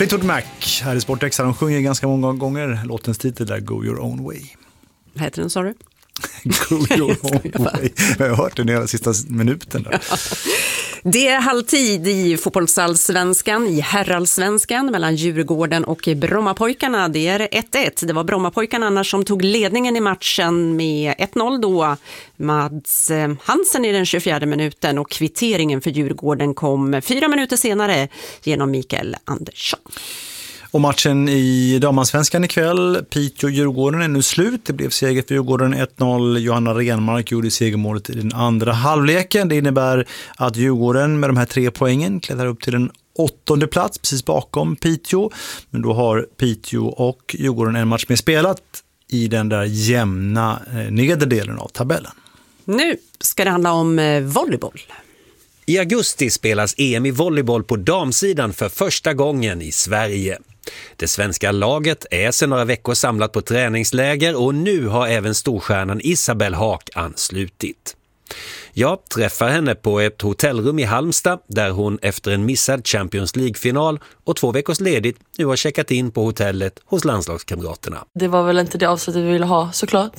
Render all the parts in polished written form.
Fleetwood Mac här i Sportextra. De sjunger ganska många gånger låtens titel där, Go Your Own Way. Vad heter den, sa du? Go Your Own Way. Jag har hört den hela sista minuten där. Det är halvtid i fotbollsallsvenskan, i herrallsvenskan mellan Djurgården och Brommapojkarna. Det är 1-1. Det var Brommapojkarna annars som tog ledningen i matchen med 1-0 då. Mads Hansen i den 24 minuten och kvitteringen för Djurgården kom 4 minuter senare genom Mikael Andersson. Och matchen i damansvenskan ikväll, Piteå-Djurgården är nu slut. Det blev seger för Djurgården 1-0. Johanna Renmark gjorde segermålet i den andra halvleken. Det innebär att Djurgården med de här 3 poängen klättrar upp till den 8:e plats, precis bakom Piteå. Men då har Piteå och Djurgården en match med spelat i den där jämna nederdelen av tabellen. Nu ska det handla om volleyboll. I augusti spelas EM i volleyboll på damsidan för första gången i Sverige. Det svenska laget är sedan några veckor samlat på träningsläger och nu har även storstjärnan Isabelle Haak anslutit. Jag träffar henne på ett hotellrum i Halmstad där hon efter en missad Champions League-final och 2 veckors ledigt nu har checkat in på hotellet hos landslagskamraterna. Det var väl inte det avslutet vi ville ha såklart.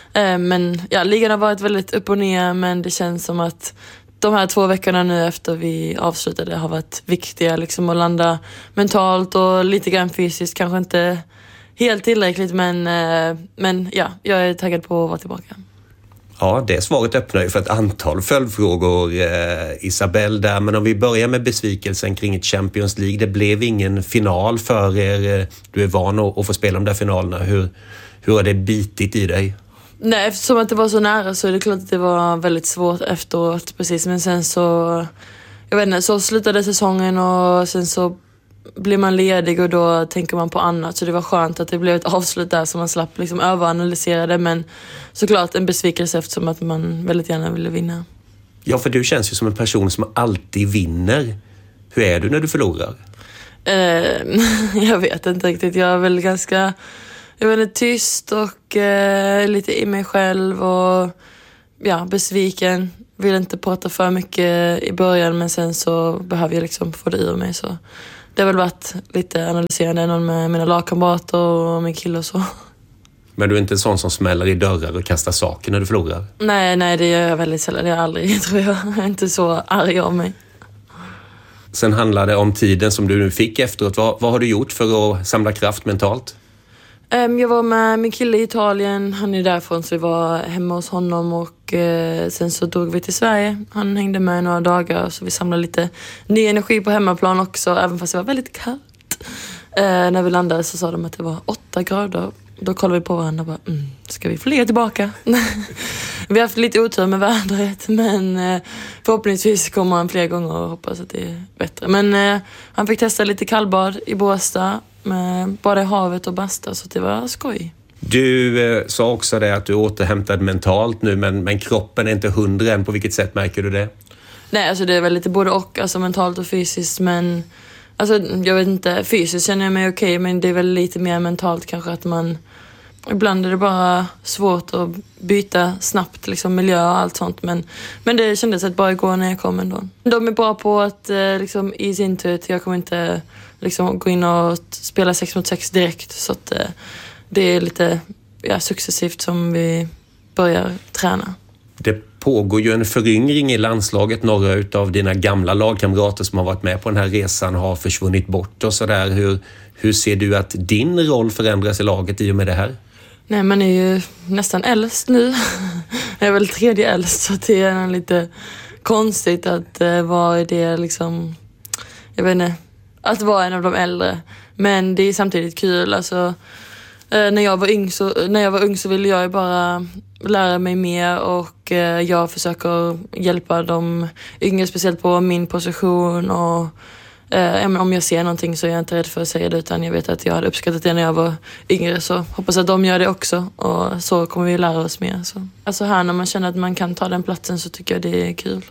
Men ja, ligan har varit väldigt upp och ner, men det känns som att de här 2 veckorna nu efter vi avslutade har varit viktiga liksom, att landa mentalt och lite grann fysiskt. Kanske inte helt tillräckligt, men ja, jag är taggad på att vara tillbaka. Ja, det svaret öppnar ju för ett antal följdfrågor, Isabelle där. Men om vi börjar med besvikelsen kring ett Champions League. Det blev ingen final för er. Du är van att få spela de där finalerna. Hur har det bitit i dig? Nej, eftersom att det var så nära så är det klart att det var väldigt svårt efteråt, precis. Men sen så, jag vet inte, så slutade säsongen och sen så blir man ledig och då tänker man på annat. Så det var skönt att det blev ett avslut där som man slapp liksom överanalysera det. Men såklart en besvikelse eftersom att man väldigt gärna ville vinna. Ja, för du känns ju som en person som alltid vinner. Hur är du när du förlorar? Jag vet inte riktigt. Jag är väl ganska... Jag är väldigt tyst och lite i mig själv och ja, besviken. Vill inte prata för mycket i början, men sen så behöver jag liksom få det ur mig. Så det har väl varit lite analyserande någon med mina lagkamrater och min kille och så. Men du är inte en sån som smäller i dörrar och kastar saker när du förlorar? Nej, det gör jag väldigt sällan. Jag aldrig, tror jag. Jag är inte så arg av mig. Sen handlar det om tiden som du nu fick efteråt. Vad har du gjort för att samla kraft mentalt? Jag var med min kille i Italien. Han är därifrån så vi var hemma hos honom och sen så drog vi till Sverige. Han hängde med några dagar så vi samlade lite ny energi på hemmaplan också. Även fast det var väldigt kallt. När vi landade så sa de att det var 8 grader. Då kollade vi på varandra och bara, ska vi få ligga tillbaka? Vi har haft lite otur med vädret, men förhoppningsvis kommer han fler gånger och hoppas att det är bättre. Men han fick testa lite kallbad i Båstad med bara havet och basta, så det var skoj. Du sa också det att du återhämtad mentalt nu, men kroppen är inte 100 än. På vilket sätt märker du det? Nej, alltså det är väl lite både och, alltså mentalt och fysiskt, men alltså jag vet inte, fysiskt känner jag mig okej, men det är väl lite mer mentalt kanske att man, ibland är det bara svårt att byta snabbt liksom miljö och allt sånt, men det kändes att bara igår när jag kom ändå. De är bra på att liksom i sin tur, jag kommer inte liksom gå in och spela 6 mot 6 direkt, så att det är lite successivt som vi börjar träna. Det pågår ju en föryngring i landslaget. Några utav dina gamla lagkamrater som har varit med på den här resan har försvunnit bort och sådär. Hur ser du att din roll förändras i laget i och med det här? Nej, man är ju nästan äldst nu. Jag är väl 3:e äldst, så det är lite konstigt att vara i det liksom, jag vet inte, att vara en av de äldre. Men det är samtidigt kul. Alltså, när jag var ung så ville jag ju bara lära mig mer, och jag försöker hjälpa de yngre, speciellt på min position, och om jag ser någonting så är jag inte rädd för att säga det, utan jag vet att jag hade uppskattat det när jag var yngre, så hoppas att de gör det också, och så kommer vi lära oss mer. Så. Alltså här när man känner att man kan ta den platsen så tycker jag det är kul.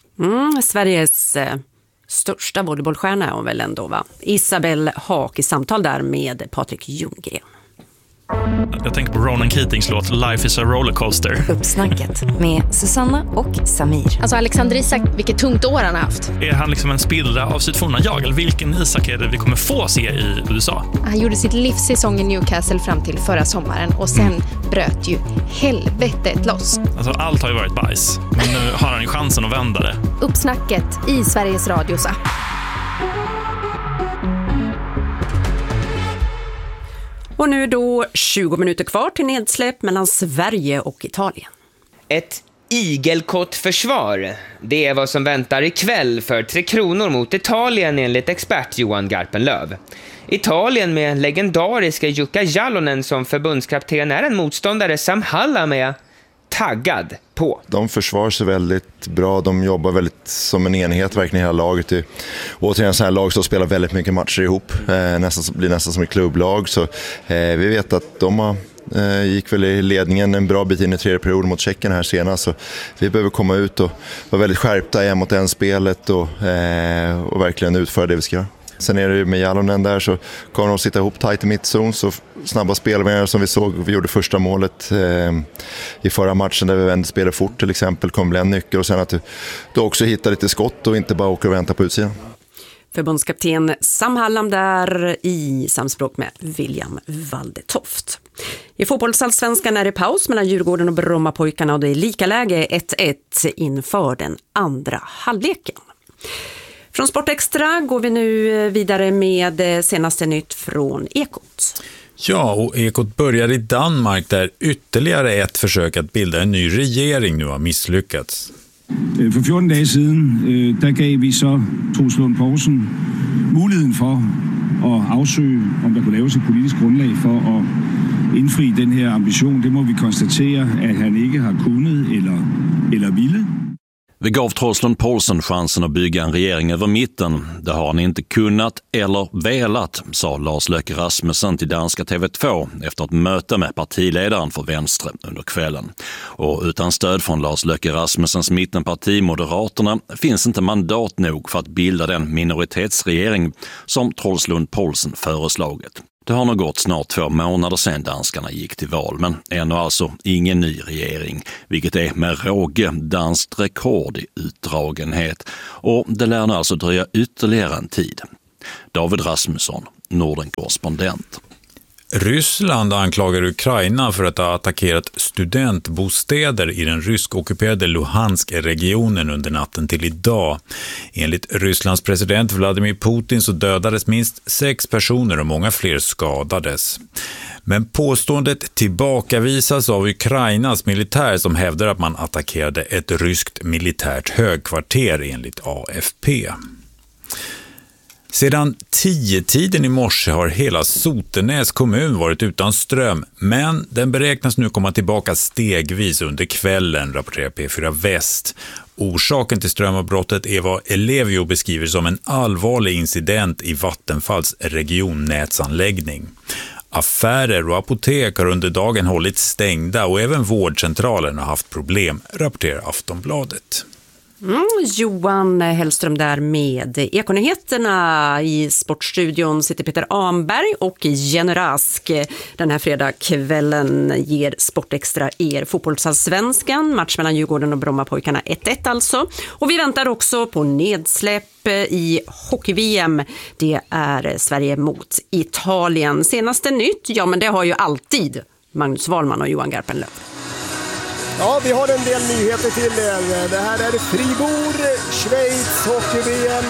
Sveriges största volleybollstjärna är hon väl ändå, va? Isabelle Haak i samtal där med Patrik Ljunggren. Jag tänker på Ronan Keatings låt Life is a rollercoaster. Uppsnacket med Susanna och Samir. Alltså Alexander Isak, vilket tungt år han har haft. Är han liksom en spillra av sitt forna jag? Eller vilken Isak är det vi kommer få se i USA? Han gjorde sitt livssäsong i Newcastle fram till förra sommaren och sen bröt ju helvetet loss. Alltså allt har ju varit bajs, men nu har han ju chansen att vända det. Uppsnacket i Sveriges Radios app. Och nu då 20 minuter kvar till nedsläpp mellan Sverige och Italien. Ett igelkottförsvar. Det är vad som väntar ikväll för 3 Kronor mot Italien enligt expert Johan Garpenlöv. Italien med legendariska Jukka Jalonen som förbundskapten är en motståndare Sam Hallam är taggad på. De försvarar sig väldigt bra, de jobbar väldigt som en enhet verkligen i hela laget. Återigen så här lag som spelar väldigt mycket matcher ihop, blir nästan som ett klubblag. Så vi vet att de gick väl i ledningen en bra bit in i tredje perioden mot Tjeckien här senast. Så vi behöver komma ut och vara väldigt skärpta en mot en spelet och verkligen utföra det vi ska göra. Sen är det ju med Jalonen där så kommer de sitta ihop tajt i mittzon, så snabba spelvägar som vi såg. Vi gjorde första målet i förra matchen där vi vände spelet fort till exempel, kommer bli en nyckel, och sen att du också hittar lite skott och inte bara åker och väntar på utsidan. Förbundskapten Sam Hallam där i samspråk med William Waldetoft. I fotbollsallsvenskan är det paus mellan Djurgården och Brommapojkarna och det är lika läge 1-1 inför den andra halvleken. Från Sportextra går vi nu vidare med senaste nytt från Ekot. Ja, och Ekot börjar i Danmark där ytterligare ett försök att bilda en ny regering nu har misslyckats. For 14 dage siden, der gav vi så Troels Lund Poulsen muligheden for at afsøge, om der kunne laves et politisk grundlag for at indfri den her ambition. Det må vi konstatere, at han ikke har kunnet eller ville. Vi gav Troels Lund Poulsen chansen att bygga en regering över mitten. Det har han inte kunnat eller velat, sa Lars Løkke Rasmussen till danska TV2 efter ett möte med partiledaren för Venstre under kvällen. Och utan stöd från Lars Løkke Rasmussens mittenparti Moderaterna finns inte mandat nog för att bilda den minoritetsregering som Troels Lund Poulsen föreslagit. Det har nog gått snart 2 månader sedan danskarna gick till val, men ännu alltså ingen ny regering, vilket är med råge danskt rekord i utdragenhet. Och det lär nu alltså dröja ytterligare en tid. David Rasmusson, Norden-korrespondent. Ryssland anklagar Ukraina för att ha attackerat studentbostäder i den rysk-ockuperade Luhansk-regionen under natten till idag. Enligt Rysslands president Vladimir Putin så dödades minst 6 personer och många fler skadades. Men påståendet tillbakavisas av Ukrainas militär som hävdar att man attackerade ett ryskt militärt högkvarter enligt AFP. Sedan 10-tiden i morse har hela Sotenäs kommun varit utan ström, men den beräknas nu komma tillbaka stegvis under kvällen, rapporterar P4 Väst. Orsaken till strömavbrottet är vad Ellevio beskriver som en allvarlig incident i Vattenfalls regionnätsanläggning. Affärer och apotek har under dagen hållit stängda och även vårdcentralen har haft problem, rapporterar Aftonbladet. Johan Hellström där med Ekonyheterna. I Sportstudion sitter Peter Amberg och Jenny Rask. Den här fredagskvällen ger Sportextra er fotbollsallsvenskan. Match mellan Djurgården och Brommapojkarna 1-1 alltså. Och vi väntar också på nedsläpp i hockey-VM. Det är Sverige mot Italien. Senaste nytt, ja men det har ju alltid Magnus Wahlman och Johan Garpenlöv. Ja, vi har en del nyheter till er. Det här är Fribourg, Schweiz, hockey-VM.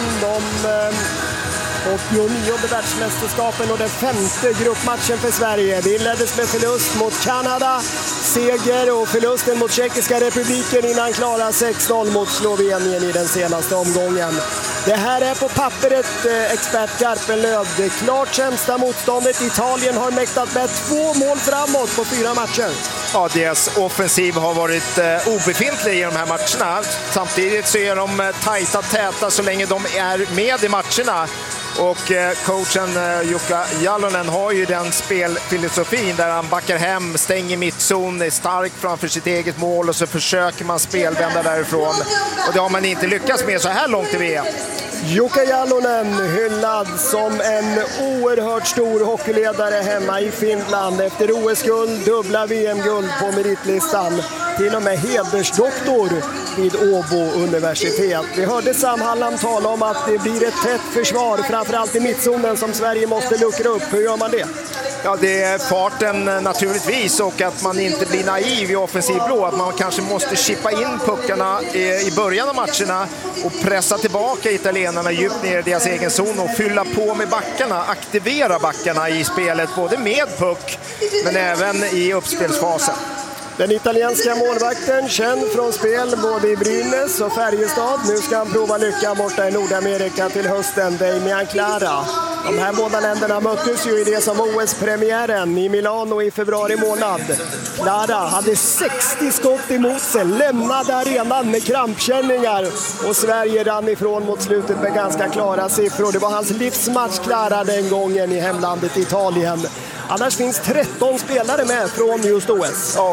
Och 29:e världsmästerskapen och den 5:e gruppmatchen för Sverige. Det inleddes med förlust mot Kanada, seger och förlusten mot Tjeckiska republiken innan klara 6-0 mot Slovenien i den senaste omgången. Det här är på pappret expert Garpenlöv. Det klart sämsta motståndet. Italien har mäktat med 2 mål framåt på 4 matcher. Ja, deras offensiv har varit obefintlig i de här matcherna. Samtidigt så är de tajta, täta så länge de är med i matcherna. Och coachen Jukka Jalonen har ju den spelfilosofin där han backar hem, stänger mittzon, är stark framför sitt eget mål och så försöker man spelvända därifrån. Och det har man inte lyckats med så här långt i VM. Jukka Jalonen hyllad som en oerhört stor hockeyledare hemma i Finland. Efter OS-guld, dubbla VM-guld på meritlistan. Till och med hedersdoktor vid Åbo universitet. Vi hörde Sam Hallam tala om att det blir ett tätt försvar, framförallt i mittzonen, som Sverige måste luckra upp. Hur gör man det? Ja, det är farten naturligtvis, och att man inte blir naiv i offensiv blå. Att man kanske måste chippa in puckarna i början av matcherna och pressa tillbaka italienarna djupt ner i deras egen zon och fylla på med backarna, aktivera backarna i spelet, både med puck men även i uppspelsfasen. Den italienska målvakten, känd från spel både i Brynäs och Färjestad. Nu ska han prova lycka borta i Nordamerika till hösten, Damian Klara. De här båda länderna möttes ju i det som OS-premiären i Milano i februari månad. Klara hade 60 skott emot sig, lämnade arenan med krampkänningar och Sverige rann ifrån mot slutet med ganska klara siffror. Det var hans livsmatch, Klara, den gången i hemlandet Italien. Annars finns 13 spelare med från just OS. Ja,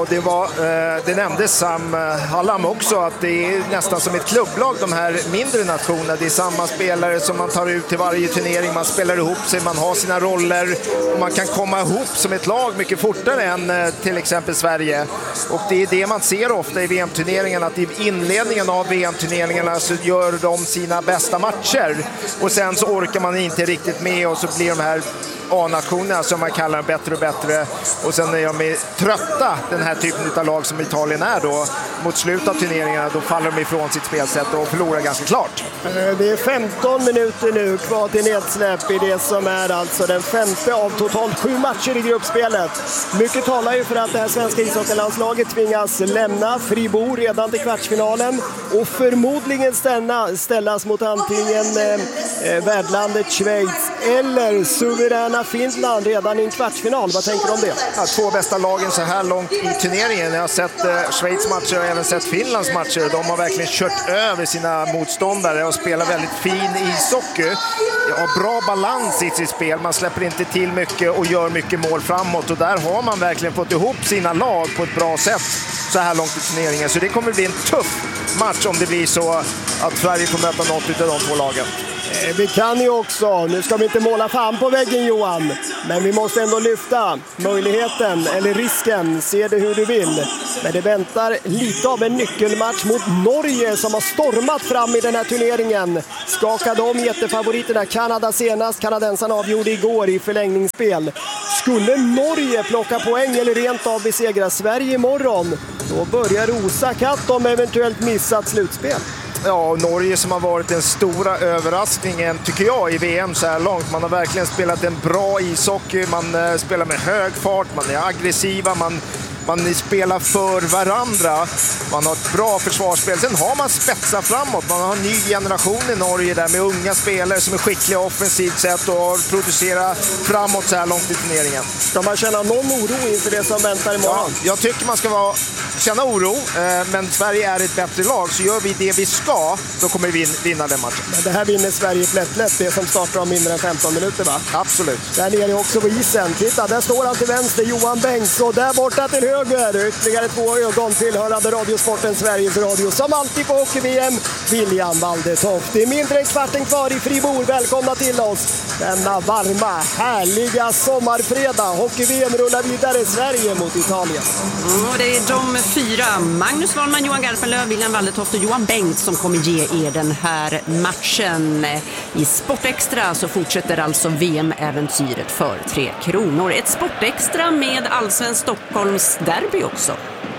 det nämndes Sam Hallam också, att det är nästan som ett klubblag, de här mindre nationerna. Det är samma spelare som man tar ut till varje turnering. Man spelar ihop sig, man har sina roller och man kan komma ihop som ett lag mycket fortare än till exempel Sverige. Och det är det man ser ofta i VM-turneringen, att i inledningen av VM-turneringarna så gör de sina bästa matcher och sen så orkar man inte riktigt med och så blir de här A-nationerna, som man kallar dem, bättre och bättre, och sen är de trötta, den här typen av lag som Italien är då, mot slutet av turneringarna, då faller de ifrån sitt spelsätt och förlorar ganska klart. Det är 15 minuter nu kvar till nedsläpp i det som är alltså den femte av totalt 7 matcher i gruppspelet. Mycket talar ju för att det här svenska ishockeylandslaget tvingas lämna Fribourg redan till kvartsfinalen och förmodligen ställas mot antingen värdlandet Schweiz eller suveräna Finland redan i en kvartsfinal. Vad tänker du om det? Ja, 2 bästa lagen så här långt i turneringen. Jag har sett Schweiz matcher och även sett Finlands matcher. De har verkligen kört över sina motståndare och spelar väldigt fin ishockey. Har bra balans i sitt spel. Man släpper inte till mycket och gör mycket mål framåt. Och där har man verkligen fått ihop sina lag på ett bra sätt så här långt i turneringen. Så det kommer bli en tuff match om det blir så att Sverige får möta något av de 2 lagen. Vi kan ju också, nu ska vi inte måla fan på väggen Johan, men vi måste ändå lyfta möjligheten, eller risken, se det hur du vill. Men det väntar lite av en nyckelmatch mot Norge som har stormat fram i den här turneringen. Skakade om jättefavoriterna Kanada senast, kanadensarna avgjorde igår i förlängningsspel. Skulle Norge plocka poäng eller rent av besegra Sverige imorgon, då börjar rosa katt om eventuellt missat slutspel. Ja, Norge som har varit den stora överraskningen tycker jag i VM så här långt. Man har verkligen spelat en bra ishockey, man spelar med hög fart, man är aggressiva, man spelar för varandra, man har ett bra försvarsspel. Sen har man spetsat framåt, man har en ny generation i Norge där med unga spelare som är skickliga offensivt sett och producerar framåt så här långt i turneringen. Ska man känna någon oro inför det som väntar imorgon? Ja, jag tycker man ska känna oro, men Sverige är ett bättre lag, så gör vi det vi ska, då kommer vi vinna den matchen. Men det här vinner Sverige lätt, det som startar om mindre än 15 minuter, va? Absolut. Där nere också på isen. Titta, där står han till vänster, Johan Bengts, och där borta till höger, ytterligare 2 ögon tillhörande Radiosporten Sveriges Radio, som alltid på Hockey-VM, William Waldetoft. Det är mindre än kvarten kvar i Fribourg. Välkomna till oss denna varma, härliga sommarfredag. Hockey-VM rullar vidare, Sverige mot Italien. Och det är de 4, Magnus Wahlman, Johan Garpenlöv, William Waldetoft och Johan Bengts, som kommer ge er den här matchen. I Sportextra så fortsätter alltså VM-äventyret för 3 kronor. Ett Sportextra med Allsvenskt Stockholms derby också.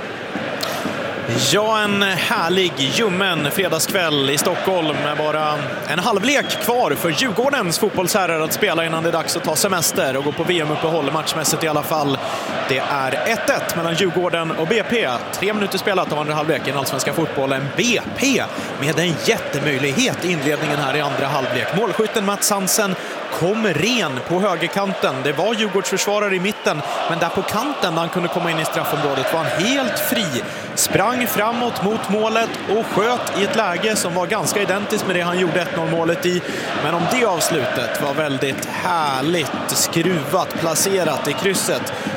Ja, en härlig ljummen fredagskväll i Stockholm med bara en halvlek kvar för Djurgårdens fotbollsherrar att spela innan det är dags att ta semester och gå på VM-uppehåll matchmässigt i alla fall. Det är 1-1 mellan Djurgården och BP. 3 minuter spelat av andra halvlek i den allsvenska fotbollen. BP med en jättemöjlighet i inledningen här i andra halvlek. Målskytten Mats Hansen kom ren på högerkanten. Det var Djurgårdsförsvarare i mitten, men där på kanten när han kunde komma in i straffområdet var han helt fri. Sprang framåt mot målet och sköt i ett läge som var ganska identiskt med det han gjorde 1-0-målet i. Men om det avslutet var väldigt härligt skruvat, placerat i krysset,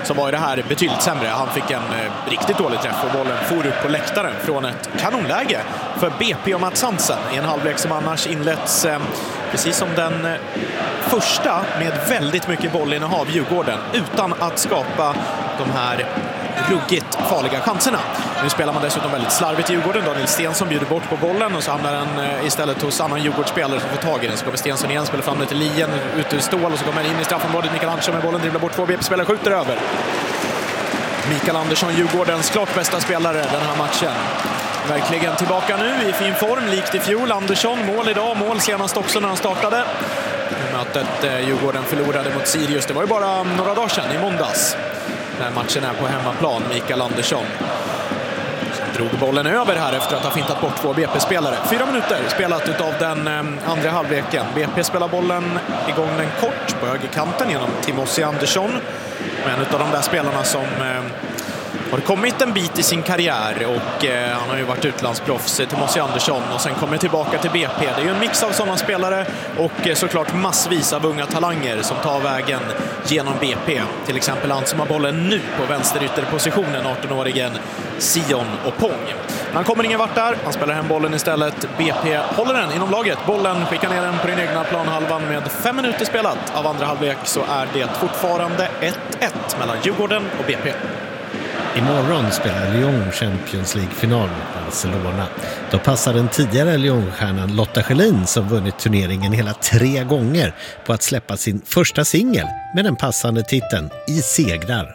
så var det här betydligt sämre. Han fick en riktigt dålig träff och bollen for upp på läktaren från ett kanonläge för BP och Mats Hansen i en halvlek som annars inletts precis som den första med väldigt mycket bollinnehav Djurgården utan att skapa de här ruggigt farliga chanserna. Nu spelar man dessutom väldigt slarvigt i Djurgården. Daniel Stensson bjuder bort på bollen och så hamnar den istället hos annan Djurgårdsspelare som får tag i den. Så kommer Stensson igen, spelar fram det till Lien, ut ur Stål och så kommer in i straffområdet. Mikael Andersson med bollen, dribblar bort 2 BP-spelare, skjuter över. Mikael Andersson, Djurgårdens klart bästa spelare den här matchen. Verkligen tillbaka nu i fin form, likt i fjol. Andersson, mål idag, mål senast också när han startade. Mötet Djurgården förlorade mot Sirius, det var ju bara några dagar sedan i måndags. När matchen är på hemmaplan, Mikael Andersson. Sen drog bollen över här efter att ha fintat bort 2 BP-spelare. 4 minuter spelat utav den andra halvleken. BP spelar bollen igång den kort på högerkanten genom Timossi Andersson. En av de där spelarna som har kommit en bit i sin karriär och han har ju varit utlandsproffs, Timossi Andersson, och sen kommer tillbaka till BP. Det är ju en mix av sådana spelare och såklart massvis av unga talanger som tar vägen genom BP. Till exempel han som har bollen nu på vänsterytterpositionen, 18-årigen Sion och Pong. Men han kommer ingen vart där, han spelar hem bollen istället. BP håller den inom laget, bollen skickar ner den på den egna planhalvan med 5 minuter spelat av andra halvlek, så är det fortfarande 1-1 mellan Djurgården och BP. Imorgon spelar Lyon Champions League-final mot Barcelona. Då passar den tidigare Lyon-stjärnan Lotta Schelin, som vunnit turneringen hela 3 gånger, på att släppa sin första singel med den passande titeln I segrar.